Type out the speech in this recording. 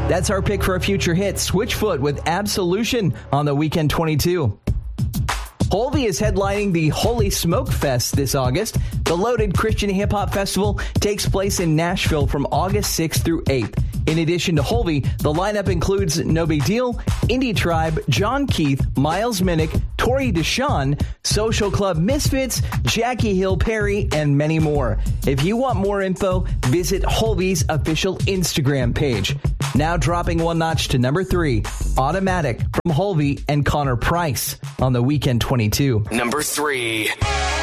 That's our pick for a future hit, Switchfoot with Absolution on the Weekend 22. Holvey is headlining the Holy Smoke Fest this August. The Loaded Christian Hip Hop Festival takes place in Nashville from August 6th through 8th. In addition to Holvey, the lineup includes No Big Deal, Indie Tribe, John Keith, Miles Minnick, Tori Deshawn, Social Club Misfits, Jackie Hill Perry, and many more. If you want more info, visit Holvey's official Instagram page. Now dropping one notch to number 3, Automatic from Holvey and Connor Price on the Weekend 22. Number 3.